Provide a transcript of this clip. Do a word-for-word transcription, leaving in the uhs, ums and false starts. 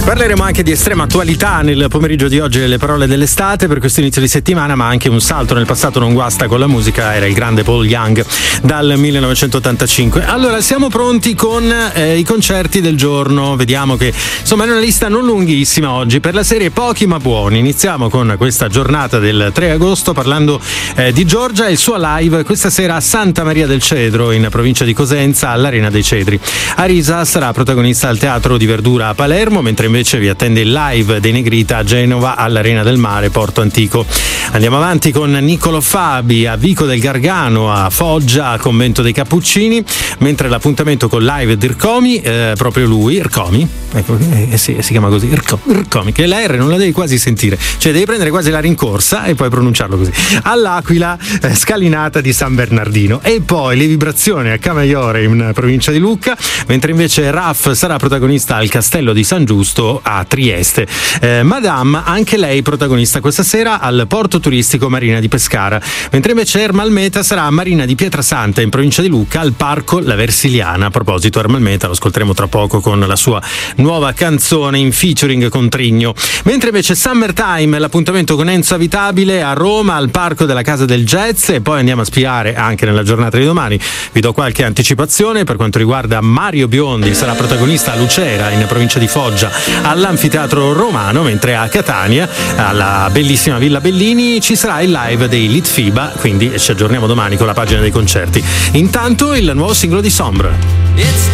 Parleremo anche di estrema attualità nel pomeriggio di oggi, le parole dell'estate per questo inizio di settimana, ma anche un salto nel passato non guasta con la musica. Era il grande Paul Young dal millenovecentottantacinque. Allora, siamo pronti con eh, i concerti del giorno. Vediamo che insomma è una lista non lunghissima oggi per la serie Pochi ma buoni. Iniziamo con questa giornata del tre agosto parlando eh, di Giorgia e il suo live questa sera a Santa Maria del Cedro in provincia di Cosenza all'Arena dei Cedri. Arisa sarà protagonista al Teatro di Verdura a Palermo, mentre invece vi attende il live dei Negrita a Genova all'Arena del Mare Porto Antico. Andiamo avanti con Niccolo Fabi a Vico del Gargano, a Foggia, a Convento dei Cappuccini, mentre l'appuntamento col live di Ircomi, eh, proprio lui, Ircomi, ecco, eh, sì, si chiama così, Irco, Ircomi, che la R non la devi quasi sentire, cioè devi prendere quasi la rincorsa e poi pronunciarlo così. All'Aquila, eh, scalinata di San Bernardino, e poi le vibrazioni a Camaiore in provincia di Lucca, mentre invece Raff sarà protagonista al Castello di San Giusto a Trieste. Eh, Madame, anche lei protagonista questa sera al Porto Turistico Marina di Pescara, mentre invece Ermal Meta sarà a Marina di Pietrasanta in provincia di Lucca al Parco La Versiliana. A proposito, Ermal Meta lo ascolteremo tra poco con la sua nuova canzone in featuring con Trigno. Mentre invece Summertime, l'appuntamento con Enzo Avitabile a Roma al Parco della Casa del Jazz, e poi andiamo a spiare anche nella giornata di domani. Vi do qualche anticipazione per quanto riguarda Mario Biondi, sarà protagonista a Lucera in provincia di Foggia all'Anfiteatro Romano, mentre a Catania alla bellissima Villa Bellini ci sarà il live dei Litfiba, quindi ci aggiorniamo domani con la pagina dei concerti. Intanto il nuovo singolo di Sombre.